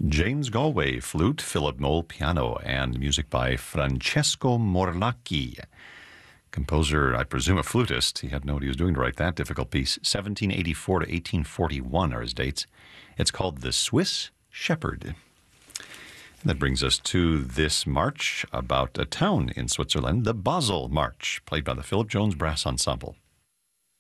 James Galway, flute, Philip Moll, piano, and music by Francesco Morlacchi. Composer, I presume a flutist. He had no what he was doing to write that difficult piece. 1784 to 1841 are his dates. It's called The Swiss Shepherd. And that brings us to this march about a town in Switzerland, the Basel March, played by the Philip Jones Brass Ensemble.